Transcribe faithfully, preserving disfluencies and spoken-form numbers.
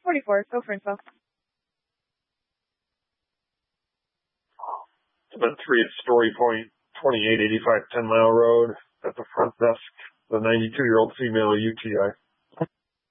forty-four, go for info. Event three at Story Point, twenty-eight eighty-five Ten Mile Road, at the front desk, the ninety-two-year-old female U T I.